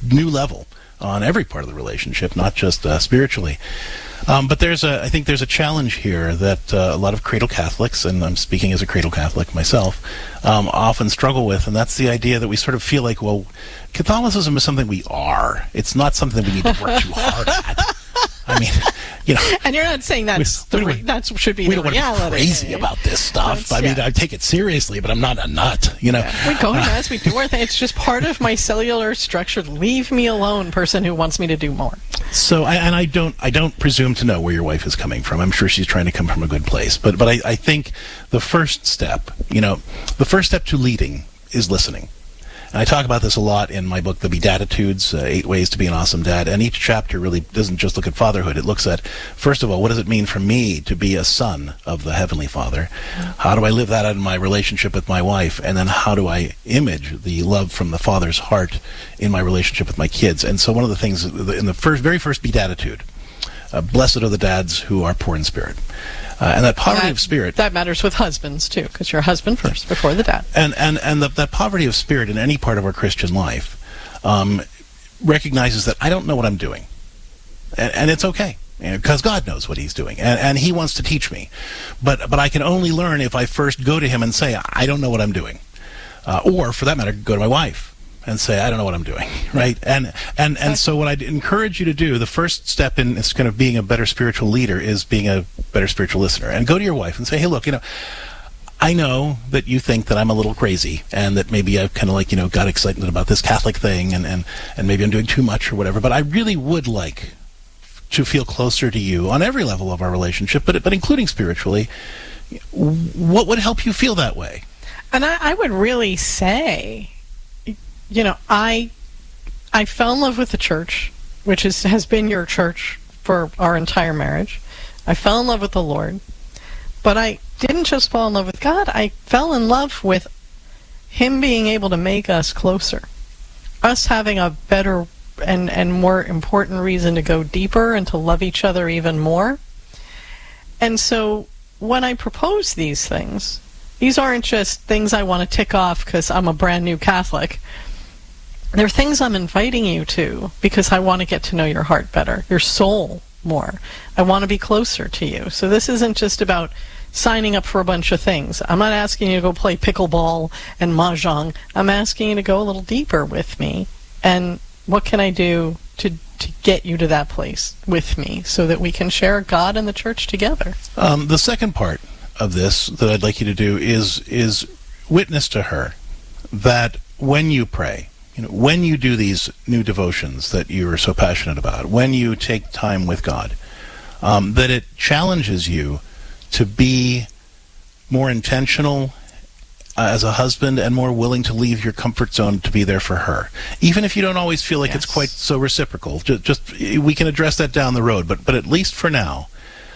new level on every part of the relationship, not just spiritually. But I think there's a challenge here that a lot of cradle Catholics, and I'm speaking as a cradle Catholic myself, often struggle with, and that's the idea that we sort of feel like, well, Catholicism is something we are. It's not something we need to work too hard at. I mean, And you're not saying that should be the reality. We don't want to be crazy about this stuff. I mean, I take it seriously, but I'm not a nut, Yeah. We go to Mass, we do our thing. It's just part of my cellular structure. Leave me alone, person who wants me to do more. So, I don't presume to know where your wife is coming from. I'm sure she's trying to come from a good place. But I think the first step, the first step to leading is listening. And I talk about this a lot in my book, The Beatitudes, 8 Ways to Be an Awesome Dad. And each chapter really doesn't just look at fatherhood. It looks at, first of all, what does it mean for me to be a son of the Heavenly Father? How do I live that out in my relationship with my wife? And then how do I image the love from the Father's heart in my relationship with my kids? And so one of the things in the very first Beatitude, blessed are the dads who are poor in spirit. And that poverty of spirit... That matters with husbands, too, because you're a husband first, before the dad. And that poverty of spirit in any part of our Christian life recognizes that I don't know what I'm doing. And it's okay, because God knows what he's doing. And he wants to teach me. But I can only learn if I first go to him and say, I don't know what I'm doing. Or, for that matter, go to my wife and say, I don't know what I'm doing, right? And so what I'd encourage you to do, the first step in this kind of being a better spiritual leader is being a better spiritual listener. And go to your wife and say, hey, look, I know that you think that I'm a little crazy and that maybe I've kind of got excited about this Catholic thing and maybe I'm doing too much or whatever, but I really would like to feel closer to you on every level of our relationship, but including spiritually. What would help you feel that way? And I would really say... I fell in love with the church, which has been your church for our entire marriage. I fell in love with the Lord, but I didn't just fall in love with God. I fell in love with him being able to make us closer, us having a better and more important reason to go deeper and to love each other even more. And so when I propose these things, these aren't just things I want to tick off because I'm a brand new Catholic. They're things I'm inviting you to because I want to get to know your heart better, your soul more. I want to be closer to you. So this isn't just about signing up for a bunch of things. I'm not asking you to go play pickleball and mahjong. I'm asking you to go a little deeper with me. And what can I do to get you to that place with me so that we can share God and the church together? The second part of this that I'd like you to do is witness to her that when you pray, when you do these new devotions that you are so passionate about, when you take time with God, that it challenges you to be more intentional as a husband and more willing to leave your comfort zone to be there for her. Even if you don't always feel like it's quite so reciprocal, just we can address that down the road, but at least for now,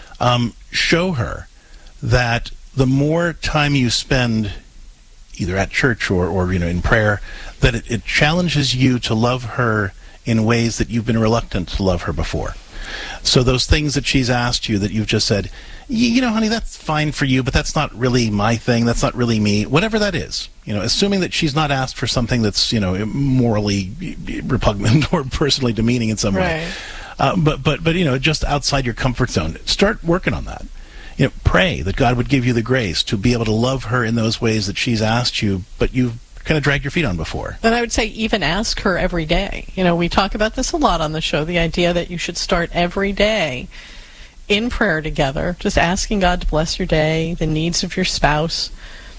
show her that the more time you spend either at church or in prayer, that it challenges you to love her in ways that you've been reluctant to love her before. So those things that she's asked you that you've just said, honey, that's fine for you, but that's not really my thing, that's not really me, whatever that is, assuming that she's not asked for something that's, morally repugnant or personally demeaning in some way. But just outside your comfort zone, start working on that. Pray that God would give you the grace to be able to love her in those ways that she's asked you, but you've kind of dragged your feet on before. And I would say even ask her every day. We talk about this a lot on the show, the idea that you should start every day in prayer together, just asking God to bless your day, the needs of your spouse,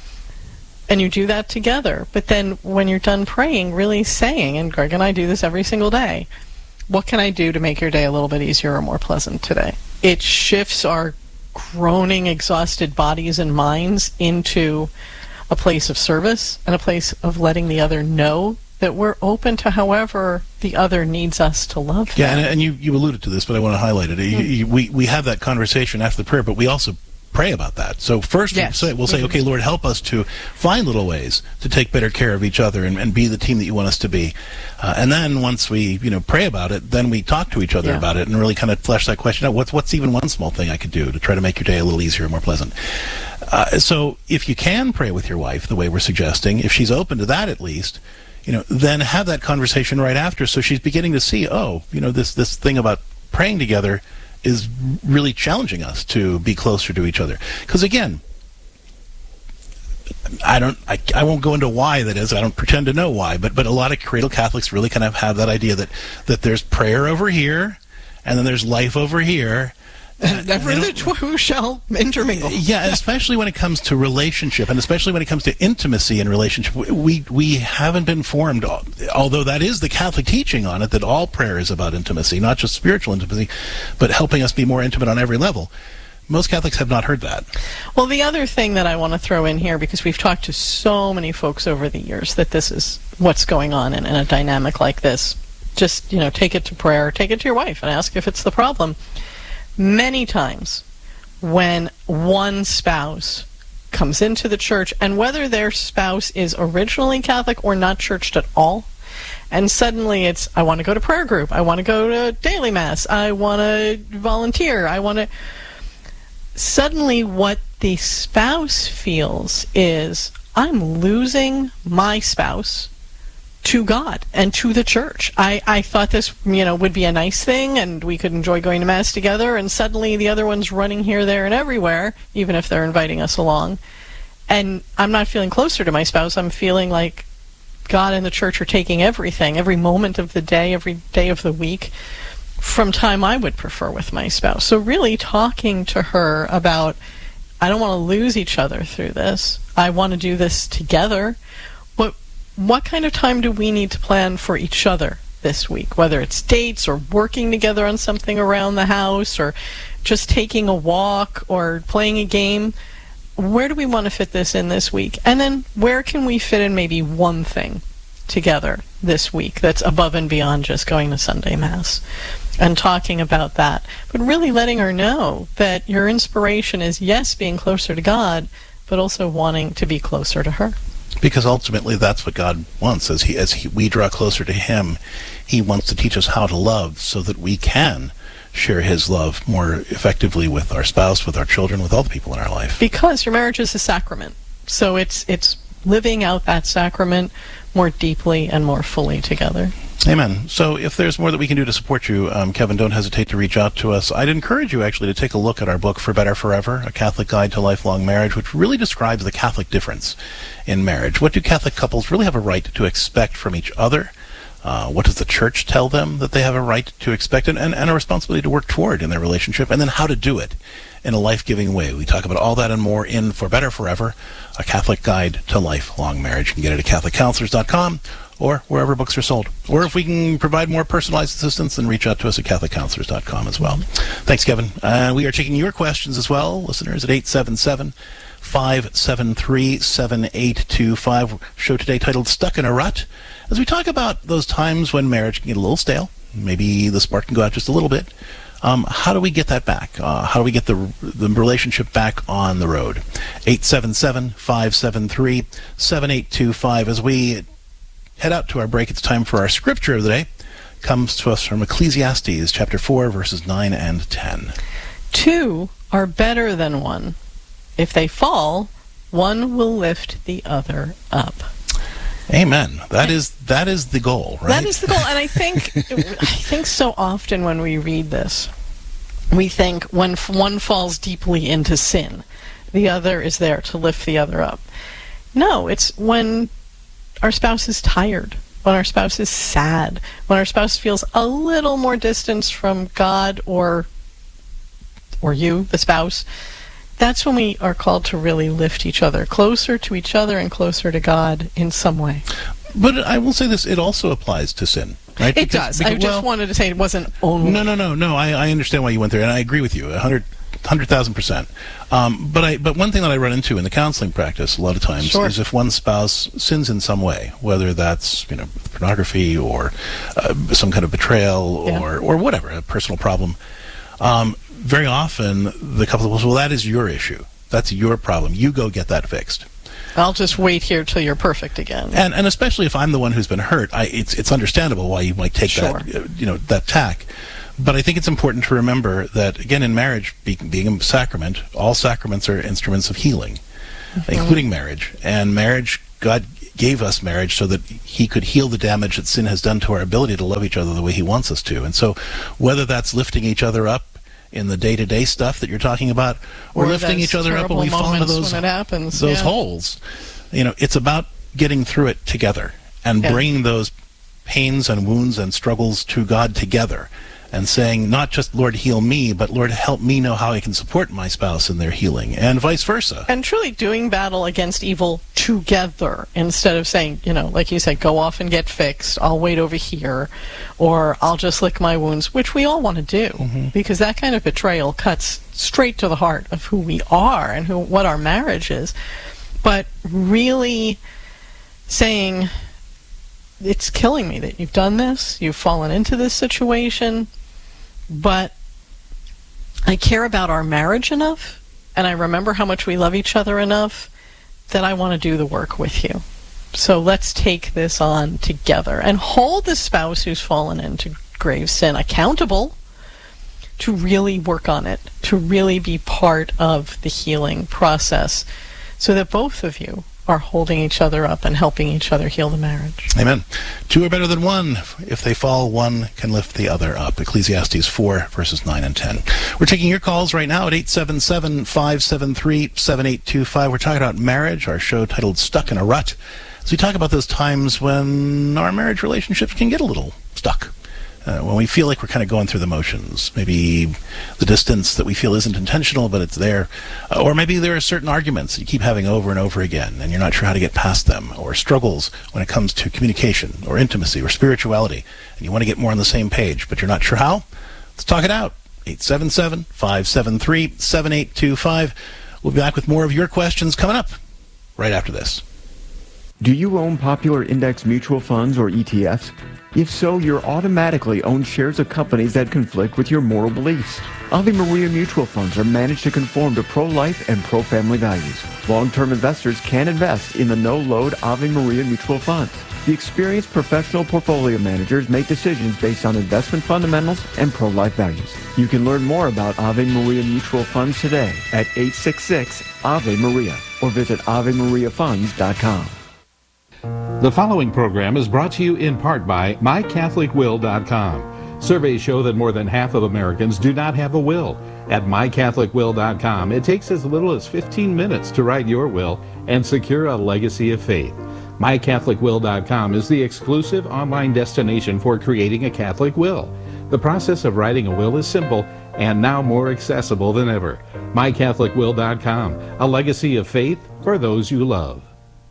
and you do that together. But then when you're done praying, really saying, and Greg and I do this every single day, what can I do to make your day a little bit easier or more pleasant today? It shifts our groaning, exhausted bodies and minds into a place of service and a place of letting the other know that we're open to however the other needs us to love them. Yeah, and you alluded to this, but I want to highlight it. We have that conversation after the prayer, but we also pray about that. So first we'll say, okay, Lord, help us to find little ways to take better care of each other and be the team that you want us to be. And then once we pray about it, then we talk to each other about it and really kind of flesh that question out. What's even one small thing I could do to try to make your day a little easier and more pleasant? So if you can pray with your wife the way we're suggesting, if she's open to that at least, then have that conversation right after, so she's beginning to see, this thing about praying together is really challenging us to be closer to each other. Because again, I won't go into why that is. I don't pretend to know why, but a lot of cradle Catholics really kind of have that idea that there's prayer over here, and then there's life over here. Never the two shall intermingle. Yeah, especially when it comes to relationship, and especially when it comes to intimacy in relationship. We haven't been formed, although that is the Catholic teaching on it, that all prayer is about intimacy, not just spiritual intimacy, but helping us be more intimate on every level. Most Catholics have not heard that. Well, the other thing that I want to throw in here, because we've talked to so many folks over the years that this is what's going on in a dynamic like this. Just, take it to prayer, take it to your wife and ask if it's the problem. Many times when one spouse comes into the church, and whether their spouse is originally Catholic or not churched at all, and suddenly it's, I want to go to prayer group, I want to go to daily mass, I want to volunteer, suddenly what the spouse feels is, I'm losing my spouse to God and to the church. I thought this, would be a nice thing and we could enjoy going to Mass together, and suddenly the other one's running here, there, and everywhere, even if they're inviting us along. And I'm not feeling closer to my spouse. I'm feeling like God and the church are taking everything, every moment of the day, every day of the week, from time I would prefer with my spouse. So really talking to her about, I don't want to lose each other through this. I want to do this together. What kind of time do we need to plan for each other this week? Whether it's dates or working together on something around the house or just taking a walk or playing a game. Where do we want to fit this in this week? And then where can we fit in maybe one thing together this week that's above and beyond just going to Sunday Mass? And talking about that. But really letting her know that your inspiration is, yes, being closer to God, but also wanting to be closer to her. Because ultimately that's what God wants. We draw closer to Him, He wants to teach us how to love so that we can share His love more effectively with our spouse, with our children, with all the people in our life. Because your marriage is a sacrament. So it's living out that sacrament more deeply and more fully together. Amen. So if there's more that we can do to support you, Kevin, don't hesitate to reach out to us. I'd encourage you actually to take a look at our book, For Better Forever, A Catholic Guide to Lifelong Marriage, which really describes the Catholic difference in marriage. What do Catholic couples really have a right to expect from each other? What does the church tell them that they have a right to expect and a responsibility to work toward in their relationship? And then how to do it in a life-giving way. We talk about all that and more in For Better Forever, A Catholic Guide to Lifelong Marriage. You can get it at CatholicCounselors.com or wherever books are sold. Or if we can provide more personalized assistance, then reach out to us at CatholicCounselors.com as well. Thanks, Kevin. We are taking your questions as well, listeners, at 877-573-7825. Show today titled Stuck in a Rut, as we talk about those times when marriage can get a little stale. Maybe the spark can go out just a little bit. How do we get that back? How do we get the relationship back on the road? 877-573-7825. As we head out to our break, it's time for our scripture of the day. Comes to us from Ecclesiastes chapter 4, verses 9 and 10. Two are better than one. If they fall, one will lift the other up. Amen. That is the goal, right? That is the goal. And I think so often when we read this, we think when one falls deeply into sin, the other is there to lift the other up. No, it's when our spouse is tired, when our spouse is sad, when our spouse feels a little more distance from God or you, the spouse, that's when we are called to really lift each other closer to each other and closer to God in some way. But I will say this, it also applies to sin, right? It does. I just wanted to say it wasn't only. No. I understand why you went there, and I agree with you 100,000%. But one thing that I run into in the counseling practice a lot of times is if one spouse sins in some way, whether that's pornography or some kind of betrayal or whatever, a personal problem. Very often the couple will say, well, that is your issue. That's your problem. You go get that fixed. I'll just wait here till you're perfect again. And especially if I'm the one who's been hurt, it's understandable why you might take that tack. But I think it's important to remember that, again, in marriage, being a sacrament, all sacraments are instruments of healing, including marriage. And marriage, God gave us marriage so that he could heal the damage that sin has done to our ability to love each other the way he wants us to. And so whether that's lifting each other up in the day-to-day stuff that you're talking about, or lifting each other up when we fall into those holes, it's about getting through it together and bringing those pains and wounds and struggles to God together, and saying not just, Lord, heal me, but Lord, help me know how I can support my spouse in their healing, and vice versa. And truly doing battle against evil together, instead of saying, like you said, go off and get fixed, I'll wait over here, or I'll just lick my wounds, which we all want to do, because that kind of betrayal cuts straight to the heart of who we are and what our marriage is. But really saying, it's killing me that you've done this, you've fallen into this situation, but I care about our marriage enough, and I remember how much we love each other enough, that I want to do the work with you. So let's take this on together and hold the spouse who's fallen into grave sin accountable to really work on it, to really be part of the healing process, so that both of you are holding each other up and helping each other heal the marriage. Amen. Two are better than one. If they fall, one can lift the other up. Ecclesiastes 4, verses 9 and 10. We're taking your calls right now at 877-573-7825. We're talking about marriage, our show titled Stuck in a Rut. So we talk about those times when our marriage relationships can get a little stuck. When we feel like we're kind of going through the motions. Maybe the distance that we feel isn't intentional, but it's there. Or maybe there are certain arguments that you keep having over and over again, and you're not sure how to get past them. Or struggles when it comes to communication, or intimacy, or spirituality, and you want to get more on the same page, but you're not sure how. Let's talk it out. 877-573-7825. We'll be back with more of your questions coming up right after this. Do you own popular index mutual funds or ETFs? If so, you're automatically own shares of companies that conflict with your moral beliefs. Ave Maria mutual funds are managed to conform to pro-life and pro-family values. Long-term investors can invest in the no-load Ave Maria mutual funds. The experienced professional portfolio managers make decisions based on investment fundamentals and pro-life values. You can learn more about Ave Maria mutual funds today at 866-AVE-MARIA or visit AveMariaFunds.com. The following program is brought to you in part by MyCatholicWill.com. Surveys show that more than half of Americans do not have a will. At MyCatholicWill.com, it takes as little as 15 minutes to write your will and secure a legacy of faith. MyCatholicWill.com is the exclusive online destination for creating a Catholic will. The process of writing a will is simple and now more accessible than ever. MyCatholicWill.com, a legacy of faith for those you love.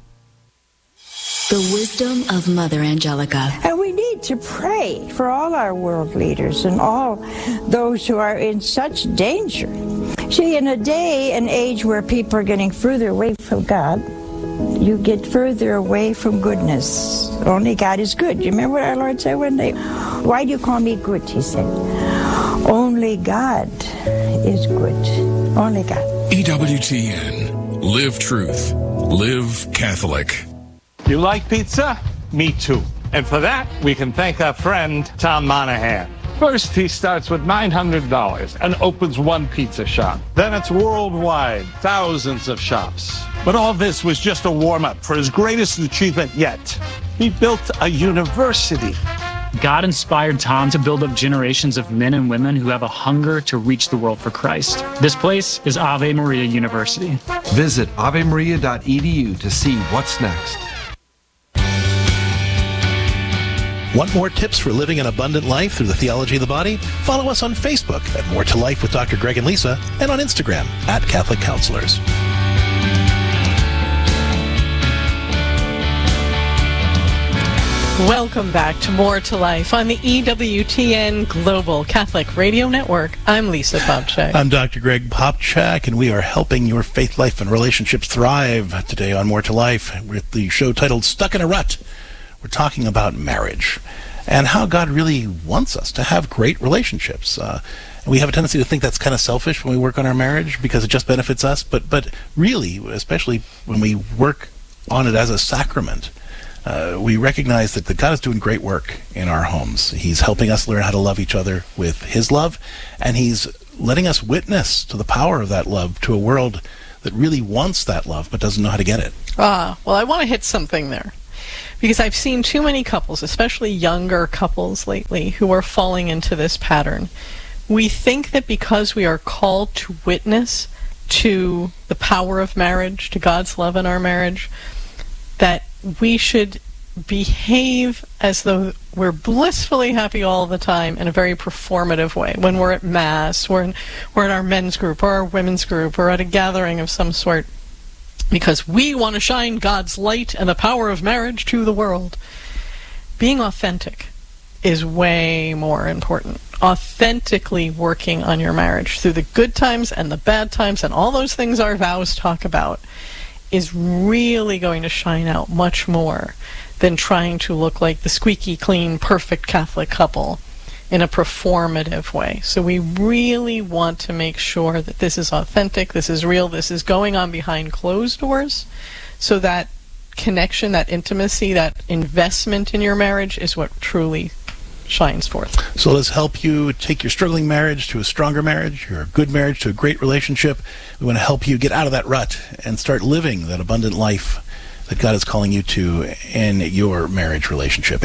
The wisdom of Mother Angelica. And we need to pray for all our world leaders and all those who are in such danger. See, in a day and age where people are getting further away from God, you get further away from goodness. Only God is good. You remember what our Lord said one day? Why do you call me good? He said. Only God is good. Only God. EWTN. Live truth. Live Catholic. You like pizza? Me too. And for that, we can thank our friend, Tom Monahan. First, he starts with $900 and opens one pizza shop. Then it's worldwide, thousands of shops. But all this was just a warm-up for his greatest achievement yet. He built a university. God inspired Tom to build up generations of men and women who have a hunger to reach the world for Christ. This place is Ave Maria University. Visit avemaria.edu to see what's next. Want more tips for living an abundant life through the theology of the body? Follow us on Facebook at More to Life with Dr. Greg and Lisa, and on Instagram at Catholic Counselors. Welcome back to More to Life on the EWTN Global Catholic Radio Network. I'm Lisa Popchak. I'm Dr. Greg Popchak, and we are helping your faith life and relationships thrive today on More to Life with the show titled Stuck in a Rut. We're talking about marriage and how God really wants us to have great relationships. We have a tendency to think that's kind of selfish when we work on our marriage because it just benefits us, but really, especially when we work on it as a sacrament, we recognize that God is doing great work in our homes. He's helping us learn how to love each other with His love, and He's letting us witness to the power of that love to a world that really wants that love but doesn't know how to get it. Well, I want to hit something there. Because I've seen too many couples, especially younger couples lately, who are falling into this pattern. We think that because we are called to witness to the power of marriage, to God's love in our marriage, that we should behave as though we're blissfully happy all the time in a very performative way. When we're at Mass, we're in our men's group or our women's group or at a gathering of some sort, because we want to shine God's light and the power of marriage to the world. Being authentic is way more important. Authentically working on your marriage through the good times and the bad times and all those things our vows talk about is really going to shine out much more than trying to look like the squeaky clean, perfect Catholic couple in a performative way. So we really want to make sure that this is authentic, this is real, this is going on behind closed doors, so that connection, that intimacy, that investment in your marriage is what truly shines forth. So let's help you take your struggling marriage to a stronger marriage, your good marriage to a great relationship. We want to help you get out of that rut and start living that abundant life that God is calling you to in your marriage relationship.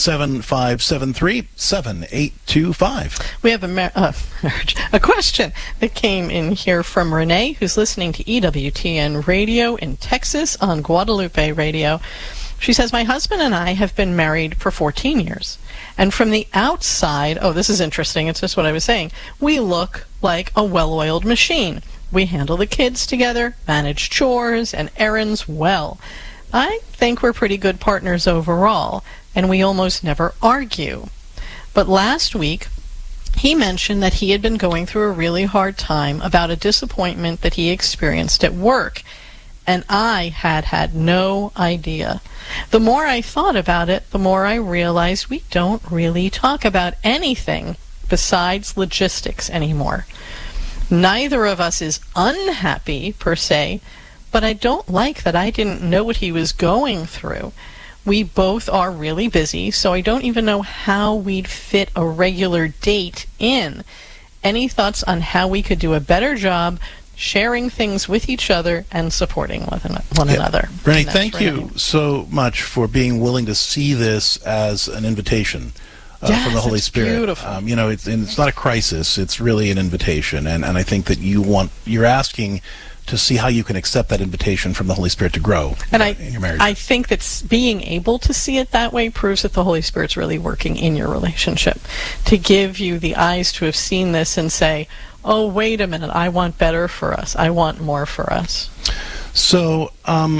877-573-7825. We have a question that came in here from Renee, who's listening to EWTN Radio in Texas on Guadalupe Radio. She says, my husband and I have been married for 14 years. And from the outside, this is interesting, it's just what I was saying, we look like a well-oiled machine. We handle the kids together, manage chores and errands well. I think we're pretty good partners overall, and we almost never argue. But last week, he mentioned that he had been going through a really hard time about a disappointment that he experienced at work, and I had no idea. The more I thought about it, the more I realized we don't really talk about anything besides logistics anymore. Neither of us is unhappy, per se, but I don't like that I didn't know what he was going through. We both are really busy, so I don't even know how we'd fit a regular date in. Any thoughts on how we could do a better job sharing things with each other and supporting one another? Renee, thank you so much for being willing to see this as an invitation from the Holy Spirit. Beautiful. It's not a crisis, it's really an invitation, and I think that you're asking to see how you can accept that invitation from the Holy Spirit to grow in your marriage. I think that being able to see it that way proves that the Holy Spirit's really working in your relationship, to give you the eyes to have seen this and say, oh, wait a minute, I want better for us. I want more for us. So,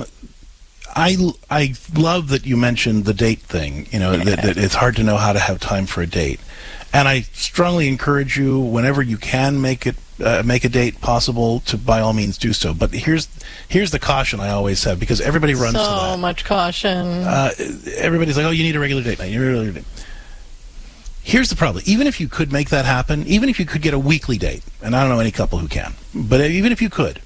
I love that you mentioned the date thing, that it's hard to know how to have time for a date. And I strongly encourage you, whenever you can make a date possible, to by all means do so. But here's the caution I always have, because everybody runs to that. So much caution. Everybody's like, oh, you need a regular date night. You need a regular date. Here's the problem. Even if you could make that happen, even if you could get a weekly date, and I don't know any couple who can, but even if you could,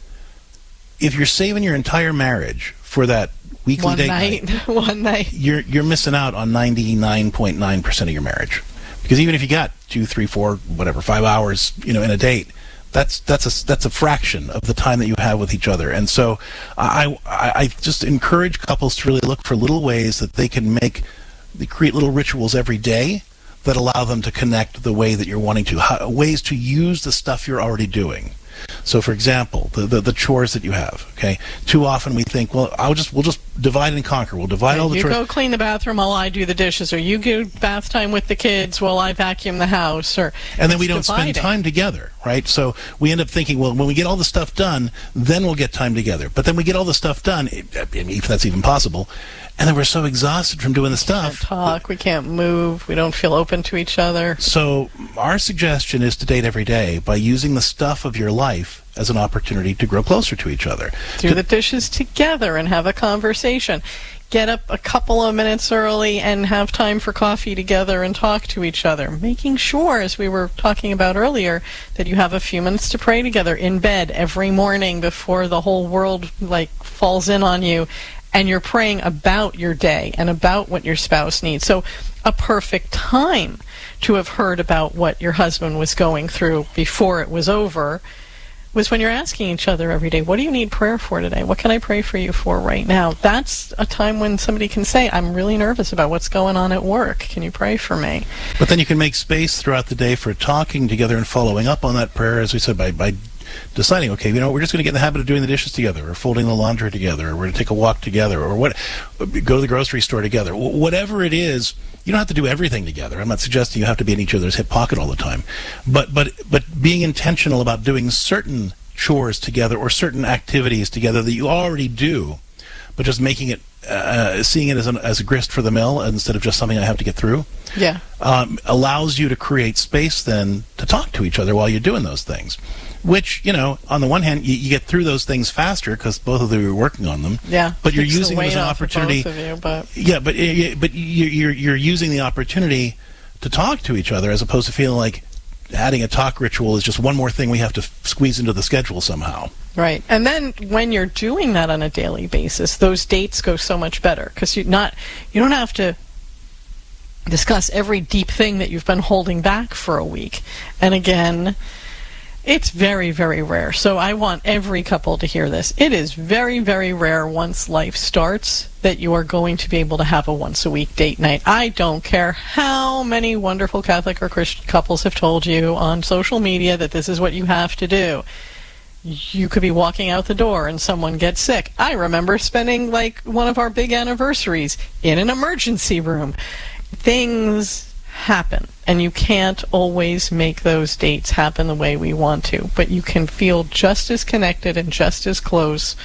if you're saving your entire marriage for that weekly date night, one night, you're missing out on 99.9% of your marriage. Because even if you got 2, 3, 4, whatever, 5 hours, in a date, that's a fraction of the time that you have with each other. And so I just encourage couples to really look for little ways that they can create little rituals every day that allow them to connect the way that you're wanting to, ways to use the stuff you're already doing. So, for example, the chores that you have. Okay, too often we think, well, we'll just divide and conquer. We'll divide all the chores. You go clean the bathroom while I do the dishes, or you do bath time with the kids while I vacuum the house, and then we don't spend time together, right? So we end up thinking, well, when we get all the stuff done, then we'll get time together. But then we get all the stuff done, if that's even possible, and then we're so exhausted from doing the stuff. We can't talk, we can't move, we don't feel open to each other. So our suggestion is to date every day by using the stuff of your life as an opportunity to grow closer to each other. Do the dishes together and have a conversation. Get up a couple of minutes early and have time for coffee together and talk to each other. Making sure, as we were talking about earlier, that you have a few minutes to pray together in bed every morning before the whole world falls in on you, and you're praying about your day and about what your spouse needs. So a perfect time to have heard about what your husband was going through before it was over was when you're asking each other every day, what do you need prayer for today? What can I pray for you for right now? That's a time when somebody can say, I'm really nervous about what's going on at work. Can you pray for me? But then you can make space throughout the day for talking together and following up on that prayer, as we said, by deciding, okay, we're just going to get in the habit of doing the dishes together, or folding the laundry together, or we're going to take a walk together, or go to the grocery store together. Whatever it is, you don't have to do everything together. I'm not suggesting you have to be in each other's hip pocket all the time, but being intentional about doing certain chores together or certain activities together that you already do, but just making it, seeing it as a grist for the mill instead of just something I have to get through. Yeah, allows you to create space then to talk to each other while you're doing those things. Which, on the one hand, you get through those things faster because both of you are working on them. Yeah, but you're using it as an opportunity. Both of you, but yeah, but you're using the opportunity to talk to each other as opposed to feeling like adding a talk ritual is just one more thing we have to squeeze into the schedule somehow. Right, and then when you're doing that on a daily basis, those dates go so much better because you don't have to discuss every deep thing that you've been holding back for a week. And again, it's very, very rare. So I want every couple to hear this. It is very, very rare once life starts that you are going to be able to have a once-a-week date night. I don't care how many wonderful Catholic or Christian couples have told you on social media that this is what you have to do. You could be walking out the door and someone gets sick. I remember spending one of our big anniversaries in an emergency room. Things happen, and you can't always make those dates happen the way we want to, but you can feel just as connected and just as close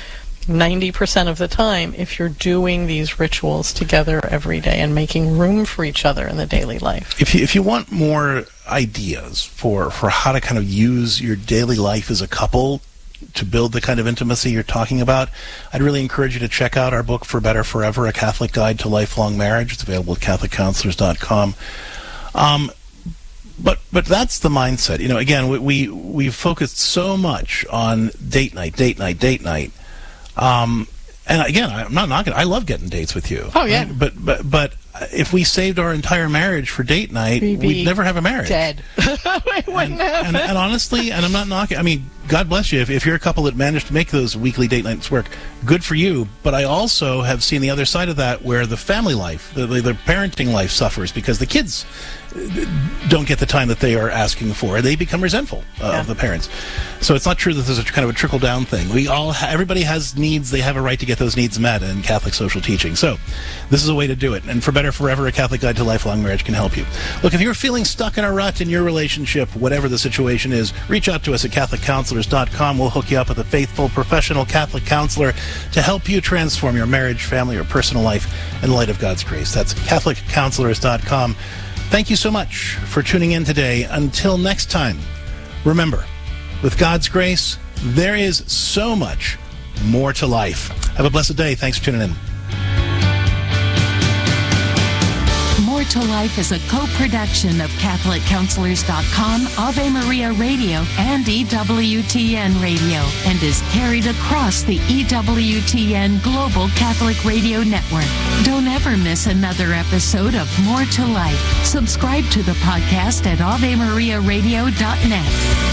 90% of the time if you're doing these rituals together every day and making room for each other in the daily life. If you want more ideas for how to kind of use your daily life as a couple to build the kind of intimacy you're talking about, I'd really encourage you to check out our book, For Better Forever, A Catholic Guide to Lifelong Marriage. It's available at CatholicCounselors.com. But that's the mindset. Again, we've focused so much on date night. And again, I'm not knocking. I love getting dates with you. Oh yeah. Right? But if we saved our entire marriage for date night, we'd never have a marriage. Dead. We wouldn't have it. And honestly, and I'm not knocking. I mean, God bless you if you're a couple that managed to make those weekly date nights work. Good for you. But I also have seen the other side of that, where the family life, the parenting life, suffers because the kids don't get the time that they are asking for. They become resentful of the parents. So it's not true that there's a kind of a trickle-down thing. Everybody has needs. They have a right to get those needs met in Catholic social teaching. So this is a way to do it. And For Better Forever, A Catholic Guide to Lifelong Marriage can help you. Look, if you're feeling stuck in a rut in your relationship, whatever the situation is, reach out to us at CatholicCounselors.com. We'll hook you up with a faithful, professional Catholic counselor to help you transform your marriage, family, or personal life in light of God's grace. That's CatholicCounselors.com. Thank you so much for tuning in today. Until next time, remember, with God's grace, there is so much more to life. Have a blessed day. Thanks for tuning in. More to Life is a co-production of CatholicCounselors.com, Ave Maria Radio, and EWTN Radio, and is carried across the EWTN Global Catholic Radio Network. Don't ever miss another episode of More to Life. Subscribe to the podcast at AveMariaRadio.net.